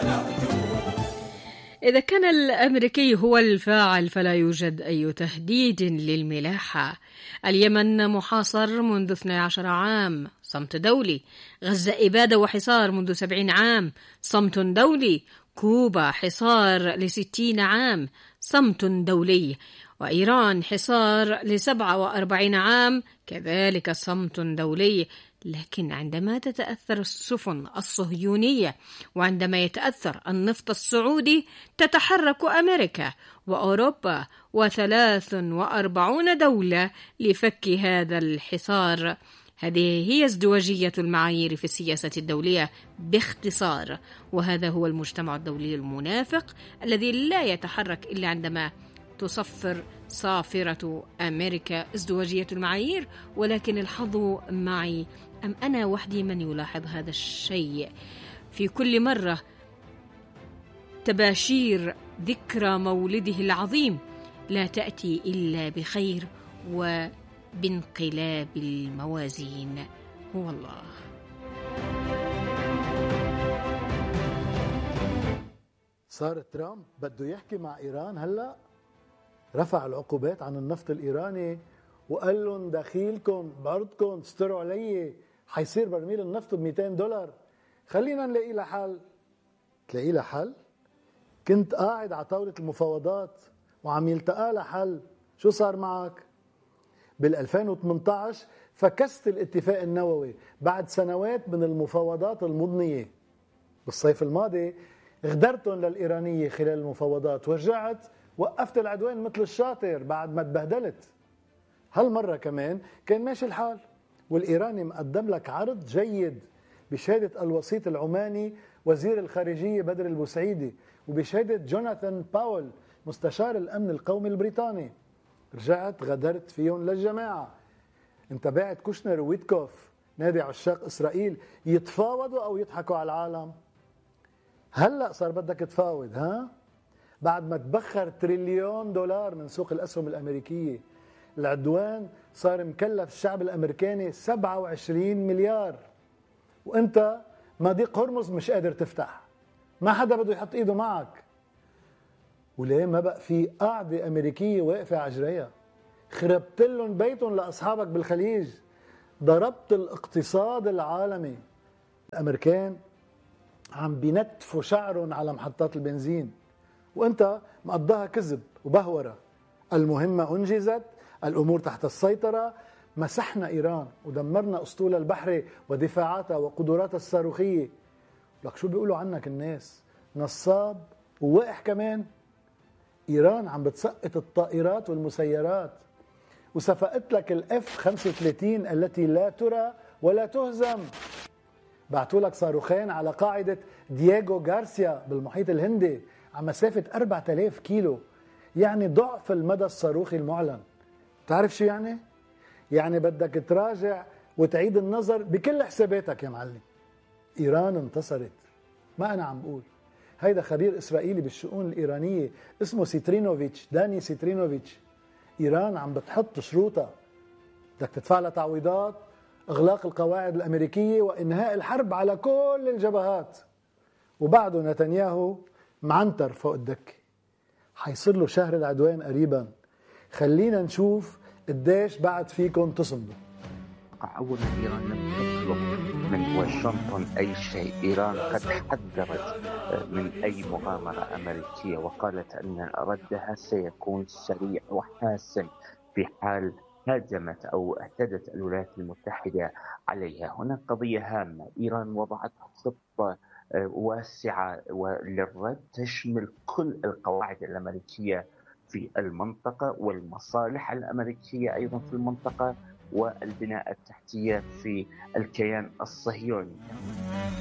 إذا كان الأمريكي هو الفاعل فلا يوجد أي تهديد للملاحة. اليمن محاصر منذ 12 عام، صمت دولي. غزة إبادة وحصار منذ 70 عام، صمت دولي. كوبا حصار ل60 عام، صمت دولي. وإيران حصار ل47 عام، كذلك صمت دولي. لكن عندما تتأثر السفن الصهيونية وعندما يتأثر النفط السعودي تتحرك أمريكا وأوروبا و43 دولة لفك هذا الحصار. هذه هي ازدواجية المعايير في السياسة الدولية باختصار، وهذا هو المجتمع الدولي المنافق الذي لا يتحرك إلا عندما تصفر صافرة أمريكا ازدواجية المعايير. ولكن الحظ معي، أم أنا وحدي من يلاحظ هذا الشيء؟ في كل مرة تباشير ذكرى مولده العظيم لا تأتي إلا بخير وبانقلاب الموازين. هو الله. صار ترامب بده يحكي مع إيران هلأ، رفع العقوبات عن النفط الإيراني وقال لهم دخيلكم بعرضكم تستروا علي، حيصير برميل النفط ب$200. خلينا نلاقي لها حل. تلاقي لها حل؟ كنت قاعد على طاولة المفاوضات وعم يلتقى لها حل. شو صار معك؟ بال2018 فكست الاتفاق النووي بعد سنوات من المفاوضات المضنية. بالصيف الماضي غدرتهم للإيرانية خلال المفاوضات ورجعت وقفت العدوان مثل الشاطر بعد ما تبهدلت. هالمرة كمان كان ماشي الحال، والإيراني مقدم لك عرض جيد بشهادة الوسيط العماني وزير الخارجية بدر البوسعيدي وبشهادة جوناثان باول مستشار الأمن القومي البريطاني. رجعت غدرت فيهم للجماعة. انت باعت كوشنر وويتكوف نادي عشاق إسرائيل يتفاوضوا أو يضحكوا على العالم. هلأ صار بدك تفاوض، ها؟ بعد ما تبخر $1 تريليون من سوق الأسهم الأمريكية. العدوان صار مكلف الشعب الأمريكاني 27 مليار، وانت مضيق هرمز مش قادر تفتح. ما حدا بده يحط ايده معك. وليه ما بقى في قاعدة أمريكية واقفة على جريها؟ خربت لهم بيتهم لأصحابك بالخليج، ضربت الاقتصاد العالمي. الأمريكان عم بينتفوا شعرهم على محطات البنزين، وانت مقضاها كذب وبهورة. المهمة أنجزت، الأمور تحت السيطرة، مسحنا إيران ودمرنا أسطول البحر ودفاعاتها وقدراتها الصاروخية. لك شو بيقولوا عنك الناس؟ نصاب وواقح كمان. إيران عم بتسقط الطائرات والمسيرات، وصفقت لك الF-35 التي لا ترى ولا تهزم. بعتوا لك صاروخين على قاعدة دييغو غارسيا بالمحيط الهندي على مسافة 4000 كيلو، يعني ضعف المدى الصاروخي المعلن. تعرف شو يعني؟ يعني بدك تراجع وتعيد النظر بكل حساباتك يا معلم. إيران انتصرت، ما أنا عم بقول. هيدا خبير إسرائيلي بالشؤون الإيرانية اسمه داني سيترينوفيتش. إيران عم بتحط شروطها، بدك تدفع لها تعويضات، إغلاق القواعد الأمريكية وإنهاء الحرب على كل الجبهات. وبعده نتنياهو معنتر فوق الدكة، حيصير له شهر العدوان قريبا. خلينا نشوف قديش بعد فيكم تصمدوا. أولا إيران لم تطلب من واشنطن أي شيء. إيران قد حذرت من أي مغامرة أمريكية وقالت أن ردها سيكون سريع وحاسم في حال هاجمت أو اعتدت الولايات المتحدة عليها. هناك قضية هامة، إيران وضعت خطة واسعة للرد تشمل كل القواعد الأمريكية في المنطقة والمصالح الأمريكية أيضا في المنطقة والبناء التحتية في الكيان الصهيوني.